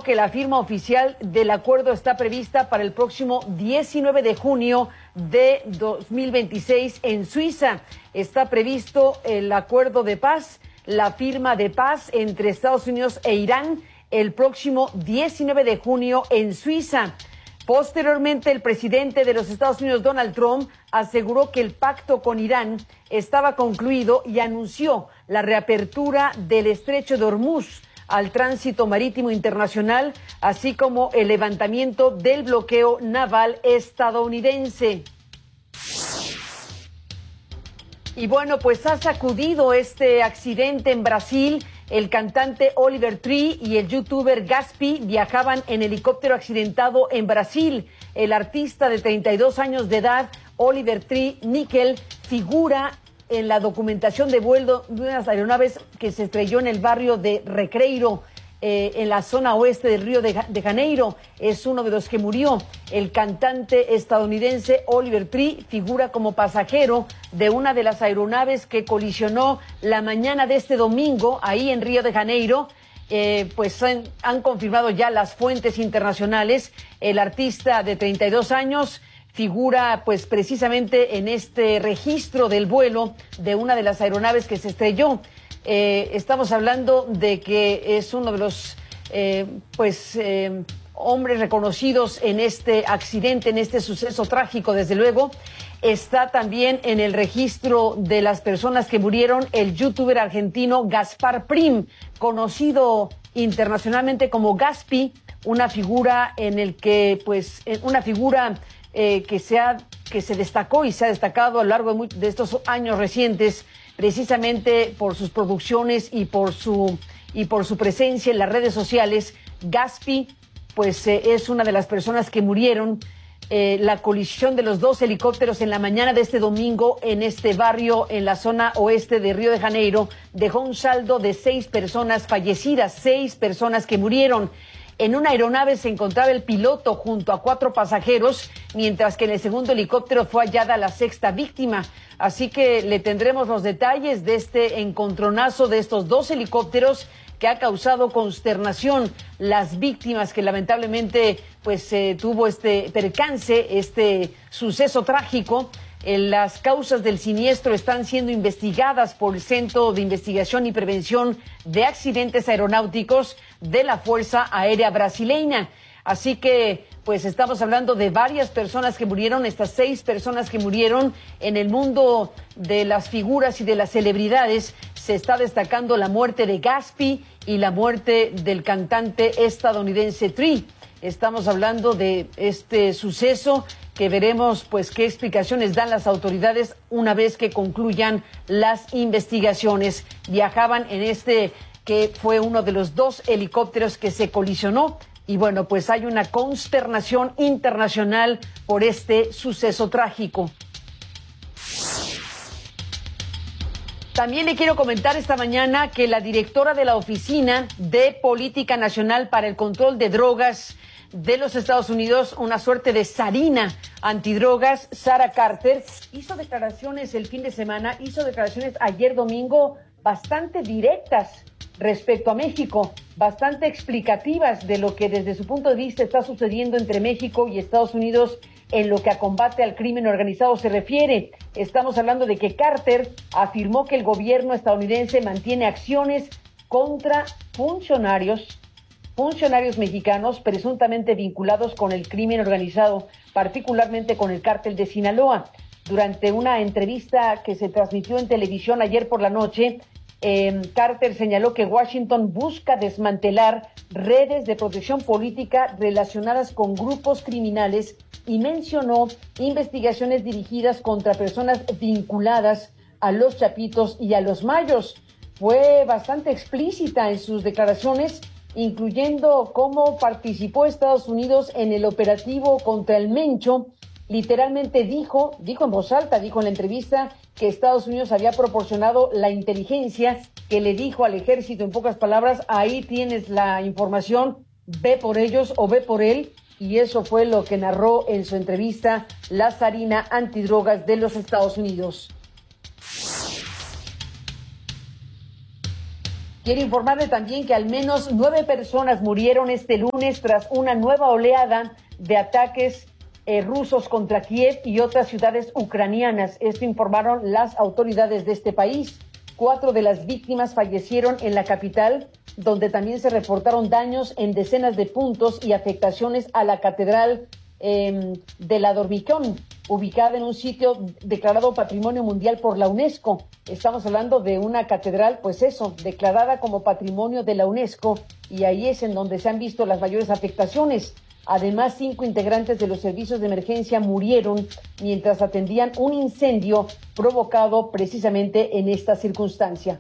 confirmó que la firma oficial del acuerdo está prevista para el próximo 19 de junio de 2026 en Suiza. Está previsto el acuerdo de paz, la firma de paz entre Estados Unidos e Irán el próximo 19 de junio en Suiza. Posteriormente, el presidente de los Estados Unidos, Donald Trump, aseguró que el pacto con Irán estaba concluido y anunció la reapertura del estrecho de Hormuz al tránsito marítimo internacional, así como el levantamiento del bloqueo naval estadounidense. Y bueno, pues ha sacudido este accidente en Brasil. El cantante Oliver Tree y el youtuber Gaspi viajaban en helicóptero accidentado en Brasil. El artista de 32 años de edad, Oliver Tree Nickel, figura en la documentación de vuelo de unas aeronaves que se estrelló en el barrio de Recreiro, en la zona oeste del Río de Janeiro. Es uno de los que murió. El cantante estadounidense Oliver Tree figura como pasajero de una de las aeronaves que colisionó la mañana de este domingo ahí en Río de Janeiro. Pues han confirmado ya las fuentes internacionales. El artista de 32 años figura pues precisamente en este registro del vuelo de una de las aeronaves que se estrelló. Estamos hablando de que es uno de los hombres reconocidos en este accidente, en este suceso trágico, desde luego. Está también en el registro de las personas que murieron el youtuber argentino Gaspar Prim, conocido internacionalmente como Gaspi, una figura en el que que se destacó y se ha destacado a lo largo de estos años recientes, precisamente por sus producciones y por su presencia en las redes sociales. Gaspi, pues es una de las personas que murieron. La colisión de los dos helicópteros en la mañana de este domingo en este barrio, en la zona oeste de Río de Janeiro, dejó un saldo de 6 personas fallecidas, 6 personas que murieron. En una aeronave se encontraba el piloto junto a 4 pasajeros, mientras que en el segundo helicóptero fue hallada la 6ª víctima. Así que le tendremos los detalles de este encontronazo de estos 2 helicópteros que ha causado consternación. Las víctimas que lamentablemente tuvo este percance, este suceso trágico. Las causas del siniestro están siendo investigadas por el Centro de Investigación y Prevención de Accidentes Aeronáuticos de la Fuerza Aérea Brasileña. Así que, pues estamos hablando de varias personas que murieron, estas 6 personas que murieron. En el mundo de las figuras y de las celebridades se está destacando la muerte de Gaspi y la muerte del cantante estadounidense Tree. Estamos hablando de este suceso que veremos pues qué explicaciones dan las autoridades una vez que concluyan las investigaciones. Viajaban en este que fue uno de los 2 helicópteros que se colisionó. Y bueno, pues hay una consternación internacional por este suceso trágico. También le quiero comentar esta mañana que la directora de la Oficina de Política Nacional para el Control de Drogas de los Estados Unidos, una suerte de zarina antidrogas, Sarah Carter, hizo declaraciones el fin de semana, hizo declaraciones ayer domingo bastante directas respecto a México, bastante explicativas de lo que desde su punto de vista está sucediendo entre México y Estados Unidos en lo que a combate al crimen organizado se refiere. Estamos hablando de que Carter afirmó que el gobierno estadounidense mantiene acciones contra funcionarios mexicanos presuntamente vinculados con el crimen organizado, particularmente con el cártel de Sinaloa. Durante una entrevista que se transmitió en televisión ayer por la noche, Carter señaló que Washington busca desmantelar redes de protección política relacionadas con grupos criminales y mencionó investigaciones dirigidas contra personas vinculadas a los Chapitos y a los Mayos. Fue bastante explícita en sus declaraciones, incluyendo cómo participó Estados Unidos en el operativo contra el Mencho. Literalmente dijo en voz alta, dijo en la entrevista que Estados Unidos había proporcionado la inteligencia, que le dijo al ejército en pocas palabras: ahí tienes la información, ve por ellos o ve por él. Y eso fue lo que narró en su entrevista la zarina antidrogas de los Estados Unidos. Quiero informarle también que al menos 9 personas murieron este lunes tras una nueva oleada de ataques rusos contra Kiev y otras ciudades ucranianas. Esto informaron las autoridades de este país. 4 de las víctimas fallecieron en la capital, donde también se reportaron daños en decenas de puntos y afectaciones a la catedral de la Dormicón, ubicada en un sitio declarado Patrimonio Mundial por la UNESCO. Estamos hablando de una catedral, pues eso, declarada como Patrimonio de la UNESCO, y ahí es en donde se han visto las mayores afectaciones. Además, 5 integrantes de los servicios de emergencia murieron mientras atendían un incendio provocado precisamente en esta circunstancia.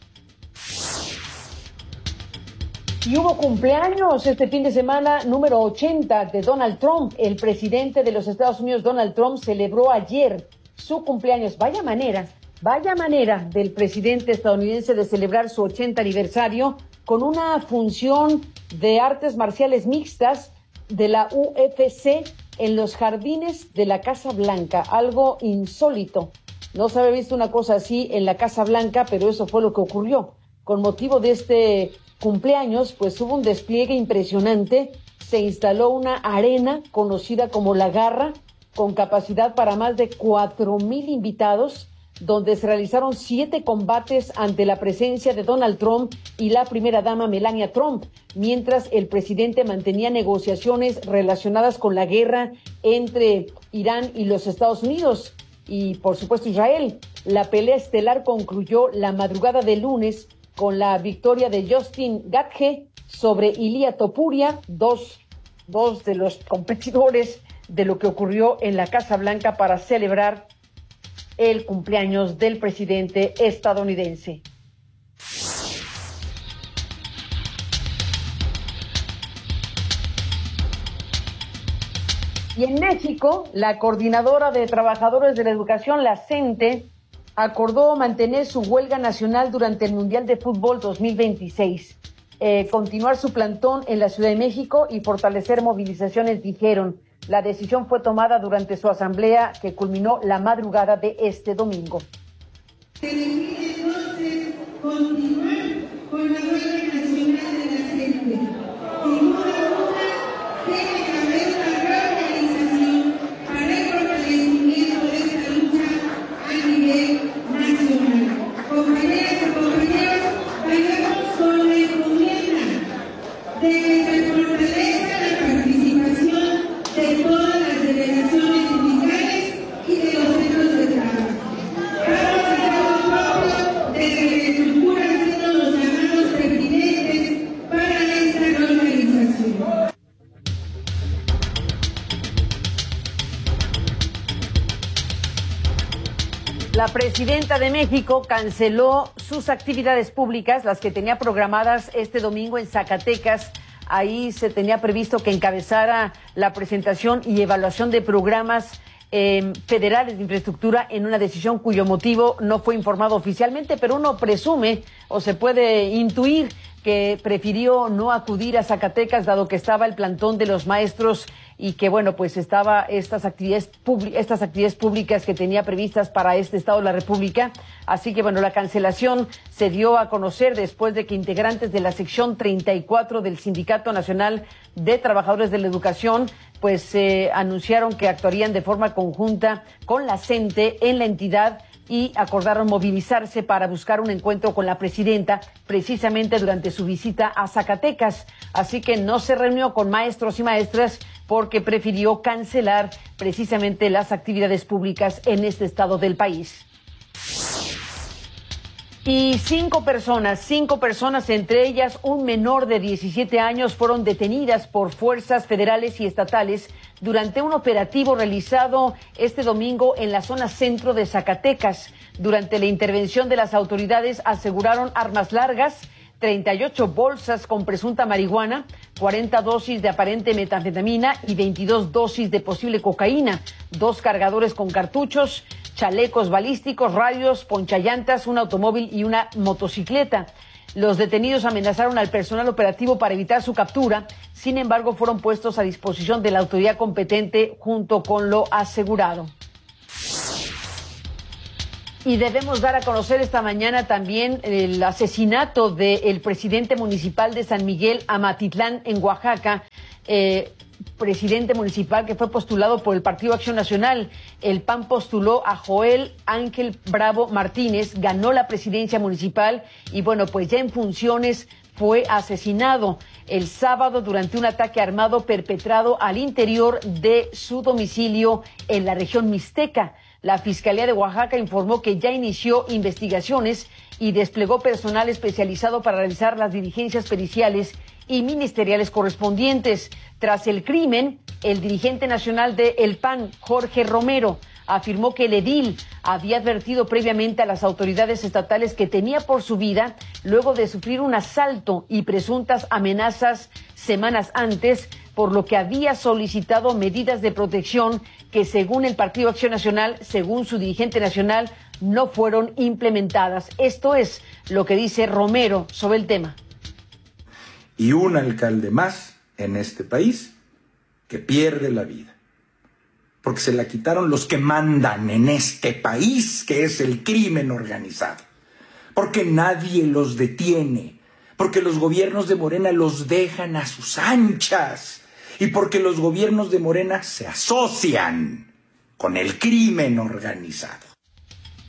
Y hubo cumpleaños este fin de semana número 80 de Donald Trump. El presidente de los Estados Unidos, Donald Trump, celebró ayer su cumpleaños. Vaya manera del presidente estadounidense de celebrar su 80 aniversario con una función de artes marciales mixtas de la UFC en los jardines de la Casa Blanca. Algo insólito. No se había visto una cosa así en la Casa Blanca, pero eso fue lo que ocurrió. Con motivo de este cumpleaños, pues hubo un despliegue impresionante. Se instaló una arena conocida como La Garra, con capacidad para más de 4,000 invitados, donde se realizaron 7 combates ante la presencia de Donald Trump y la primera dama Melania Trump, mientras el presidente mantenía negociaciones relacionadas con la guerra entre Irán y los Estados Unidos y, por supuesto, Israel. La pelea estelar concluyó la madrugada del lunes con la victoria de Justin Gaethje sobre Ilia Topuria, dos de los competidores de lo que ocurrió en la Casa Blanca para celebrar el cumpleaños del presidente estadounidense. Y en México, la Coordinadora de Trabajadores de la Educación, la CENTE, acordó mantener su huelga nacional durante el Mundial de Fútbol 2026, continuar su plantón en la Ciudad de México y fortalecer movilizaciones, dijeron. La decisión fue tomada durante su asamblea que culminó la madrugada de este domingo. Entonces, continuar con la huelga nacional de la CENTE. Sin duda alguna, tiene que haber una reorganización para el fortalecimiento de esta lucha a nivel nacional. Compañeras y compañeros, vayamos con la encomienda de que se fortalezca la participación de todas las delegaciones sindicales y de los centros de trabajo. Vamos a hacer lo propio desde la estructura, haciendo los llamados pertinentes para esta reorganización. La presidenta de México canceló sus actividades públicas, las que tenía programadas este domingo en Zacatecas. Ahí se tenía previsto que encabezara la presentación y evaluación de programas federales de infraestructura en una decisión cuyo motivo no fue informado oficialmente, pero uno presume o se puede intuir que prefirió no acudir a Zacatecas dado que estaba el plantón de los maestros y que, bueno, pues estaba estas actividades públicas que tenía previstas para este estado de la República. Así que, bueno, la cancelación se dio a conocer después de que integrantes de la sección 34 del Sindicato Nacional de Trabajadores de la Educación pues anunciaron que actuarían de forma conjunta con la CENTE en la entidad y acordaron movilizarse para buscar un encuentro con la presidenta precisamente durante su visita a Zacatecas. Así que no se reunió con maestros y maestras porque prefirió cancelar precisamente las actividades públicas en este estado del país. Y 5 personas, entre ellas un menor de 17 años, fueron detenidas por fuerzas federales y estatales durante un operativo realizado este domingo en la zona centro de Zacatecas. Durante la intervención de las autoridades aseguraron armas largas, 38 bolsas con presunta marihuana, 40 dosis de aparente metanfetamina y 22 dosis de posible cocaína, 2 cargadores con cartuchos, chalecos balísticos, radios, ponchallantas, un automóvil y una motocicleta. Los detenidos amenazaron al personal operativo para evitar su captura, sin embargo fueron puestos a disposición de la autoridad competente junto con lo asegurado. Y debemos dar a conocer esta mañana también el asesinato del presidente municipal de San Miguel Amatitlán, en Oaxaca, presidente municipal que fue postulado por el Partido Acción Nacional. El PAN postuló a Joel Ángel Bravo Martínez, ganó la presidencia municipal y bueno, pues ya en funciones fue asesinado el sábado durante un ataque armado perpetrado al interior de su domicilio en la región mixteca. La Fiscalía de Oaxaca informó que ya inició investigaciones y desplegó personal especializado para realizar las diligencias periciales y ministeriales correspondientes. Tras el crimen, el dirigente nacional de El PAN, Jorge Romero, afirmó que el edil había advertido previamente a las autoridades estatales que temía por su vida luego de sufrir un asalto y presuntas amenazas semanas antes, por lo que había solicitado medidas de protección que, según el Partido Acción Nacional, según su dirigente nacional, no fueron implementadas. Esto es lo que dice Romero sobre el tema. Y un alcalde más en este país que pierde la vida, porque se la quitaron los que mandan en este país, que es el crimen organizado, porque nadie los detiene, porque los gobiernos de Morena los dejan a sus anchas y porque los gobiernos de Morena se asocian con el crimen organizado.